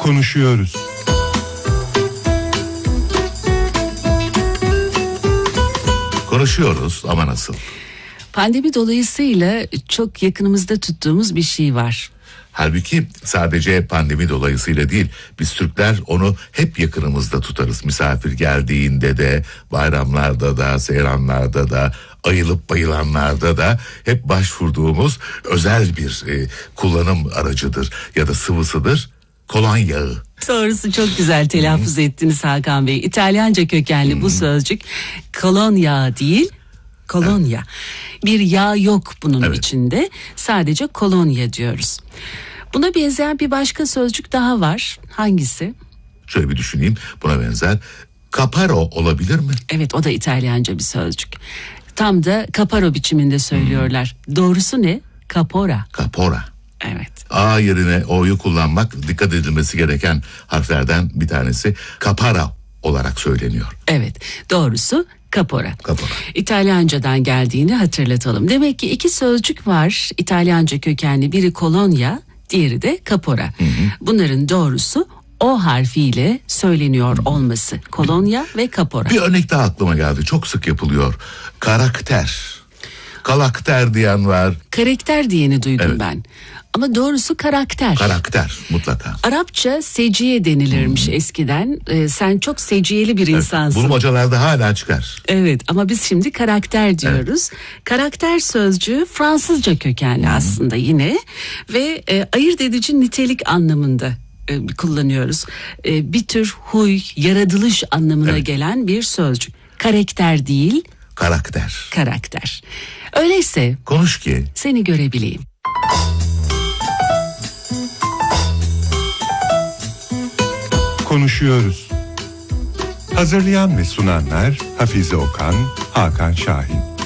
Konuşuyoruz. Konuşuyoruz ama nasıl? Pandemi dolayısıyla çok yakınımızda tuttuğumuz bir şey var. Halbuki sadece pandemi dolayısıyla değil, biz Türkler onu hep yakınımızda tutarız. Misafir geldiğinde de, bayramlarda da, seyranlarda da, ayılıp bayılanlarda da hep başvurduğumuz özel bir kullanım aracıdır ya da sıvısıdır. Kolonya yağı. Doğrusu çok güzel telaffuz ettiniz Hakan Bey. İtalyanca kökenli bu sözcük kolonya değil, kolonya. Bir yağ yok bunun içinde. Sadece kolonya diyoruz. Buna benzeyen bir başka sözcük daha var. Hangisi? Şöyle bir düşüneyim, buna benzer. Caparo olabilir mi? Evet, o da İtalyanca bir sözcük. Tam da caparo biçiminde söylüyorlar. Doğrusu ne? Capora. Capora. Evet. A yerine O'yu kullanmak dikkat edilmesi gereken harflerden bir tanesi. Capara olarak söyleniyor. Evet, doğrusu capora. Capora. İtalyancadan geldiğini hatırlatalım. Demek ki iki sözcük var İtalyanca kökenli, biri kolonya, diğeri de capora. Bunların doğrusu O harfiyle söyleniyor olması. Kolonya ve capora. Bir örnek daha aklıma geldi. Çok sık yapılıyor. Karakter. Kalakter diyen var. Karakter diyeni duydum ben. Ama doğrusu karakter. Karakter mutlaka. Arapça seciye denilirmiş eskiden. Sen çok seciyeli bir insansın. Bulmacalarda hala çıkar. Evet, ama biz şimdi karakter diyoruz. Karakter sözcüğü Fransızca kökenli aslında yine ve ayırt edici nitelik anlamında kullanıyoruz. Bir tür huy, yaratılış anlamına gelen bir sözcük. Karakter değil, karakter. Karakter. Öyleyse konuş ki seni görebileyim. Konuşuyoruz. Hazırlayan ve sunanlar Hafize Okan, Hakan Şahin.